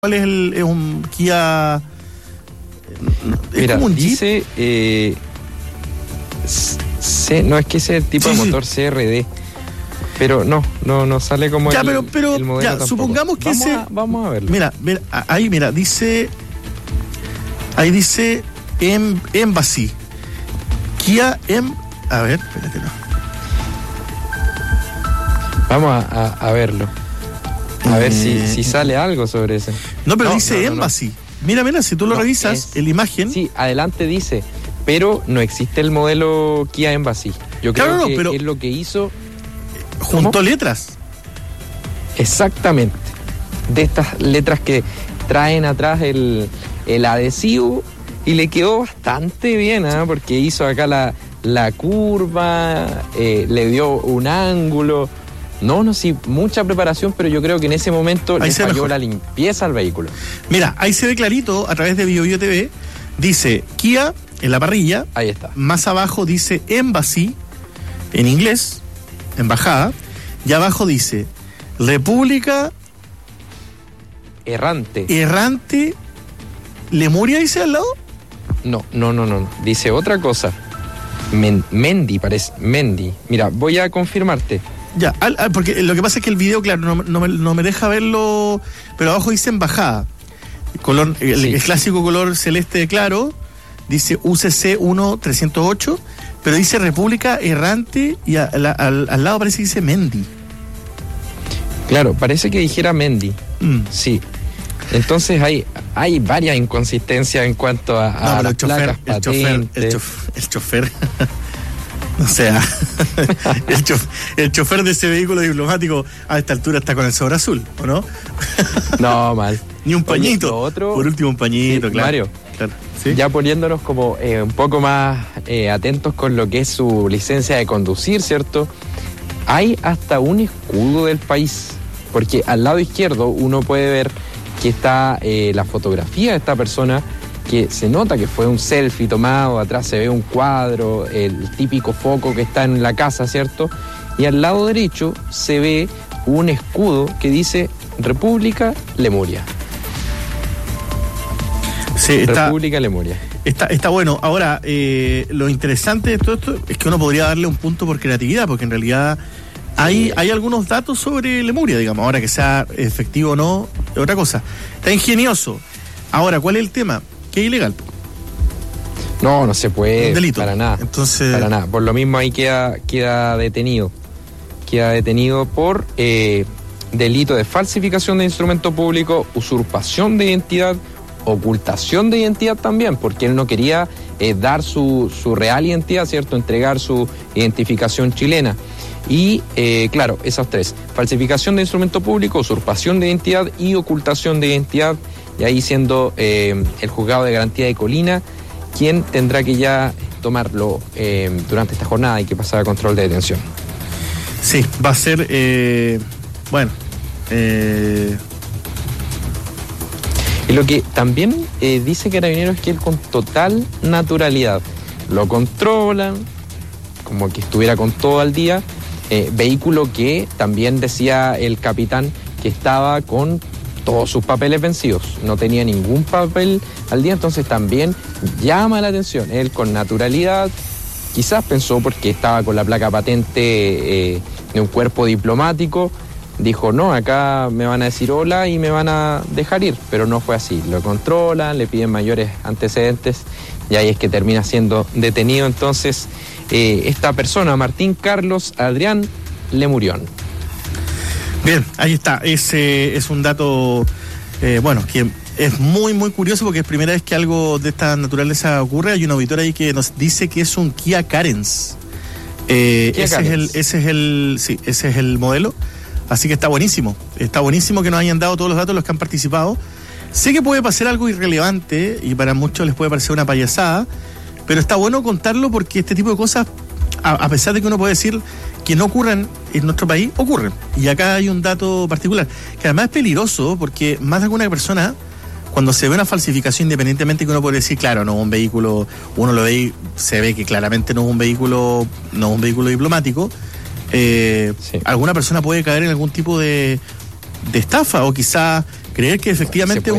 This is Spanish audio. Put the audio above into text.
¿Cuál es un Kia? ¿Es Mira, como un dice no, es que ese es el tipo de motor CRD, pero no sale como ya, el pero modelo ya, tampoco. supongamos que vamos a verlo. Mira, ahí dice Embassy. Kia a ver, espérate, no. Vamos a verlo. A ver si sale algo sobre ese. No, pero dice Embassy. No. Mira, si tú lo revisas, en la imagen. Sí, adelante dice, pero no existe el modelo Kia Embassy. Yo creo que pero es lo que hizo. Juntó letras. Exactamente. De estas letras que traen atrás el adhesivo, y le quedó bastante bien, porque hizo acá la curva, le dio un ángulo. Sí, mucha preparación, pero yo creo que en ese momento le falló la limpieza al vehículo. Mira, ahí se ve clarito a través de BioBio TV, dice Kia en la parrilla. Ahí está. Más abajo dice Embassy, en inglés, embajada, y abajo dice República Errante Lemuria, dice al lado. No, dice otra cosa. Mendy, parece, Mendy. Mira, voy a confirmarte. Ya, porque lo que pasa es que el video, claro, no me deja verlo, pero abajo dice embajada. Color, el clásico color celeste claro, dice UCC 1308, pero dice República Errante y al lado parece que dice Mendy. Claro, parece que dijera Mendy. Sí. Entonces hay varias inconsistencias en cuanto a las placas, patentes. El chofer. O sea, el chofer de ese vehículo diplomático a esta altura está con el sobre azul, ¿o no? No, mal. Ni un pañito. Oye, por último, un pañito, sí, claro. Mario, claro, ¿sí? Ya poniéndonos como un poco más atentos con lo que es su licencia de conducir, ¿cierto? Hay hasta un escudo del país, porque al lado izquierdo uno puede ver que está la fotografía de esta persona, que se nota que fue un selfie tomado, atrás se ve un cuadro, el típico foco que está en la casa, ¿cierto? Y al lado derecho se ve un escudo que dice República Lemuria. Sí, República Lemuria. Está bueno. Ahora, lo interesante de todo esto es que uno podría darle un punto por creatividad, porque en realidad hay algunos datos sobre Lemuria, digamos. Ahora, que sea efectivo o no, es otra cosa. Está ingenioso. Ahora, ¿cuál es el tema? Que es ilegal. No se puede. Un delito. Para nada. Entonces, para nada. Por lo mismo ahí queda detenido. Queda detenido por delito de falsificación de instrumento público, usurpación de identidad, ocultación de identidad también, porque él no quería dar su real identidad, ¿cierto? Entregar su identificación chilena. Y, claro, esas tres. Falsificación de instrumento público, usurpación de identidad y ocultación de identidad. Y ahí siendo el juzgado de garantía de Colina quien tendrá que ya tomarlo durante esta jornada y que pasar a control de detención. Sí, va a ser, Y lo que también dice Carabineros es que él con total naturalidad lo controlan, como que estuviera con todo al día. Vehículo que también decía el capitán que estaba con todos sus papeles vencidos, no tenía ningún papel al día, entonces también llama la atención. Él con naturalidad, quizás pensó porque estaba con la placa patente de un cuerpo diplomático, dijo, no, acá me van a decir hola y me van a dejar ir, pero no fue así. Lo controlan, le piden mayores antecedentes y ahí es que termina siendo detenido entonces esta persona, Martín Carlos Adrián Lemurión. Bien, ahí está. Ese es un dato, que es muy, muy curioso porque es primera vez que algo de esta naturaleza ocurre. Hay un auditor ahí que nos dice que es un Kia Carens. Ese es el modelo. Así que está buenísimo. Está buenísimo que nos hayan dado todos los datos los que han participado. Sé que puede parecer algo irrelevante y para muchos les puede parecer una payasada, pero está bueno contarlo porque este tipo de cosas, a pesar de que uno puede decir que no ocurran en nuestro país, ocurren. Y acá hay un dato particular, que además es peligroso porque más de alguna persona, cuando se ve una falsificación, independientemente que uno puede decir, claro, no es un vehículo, uno lo ve y se ve que claramente no es un vehículo diplomático, alguna persona puede caer en algún tipo de estafa o quizá creer que efectivamente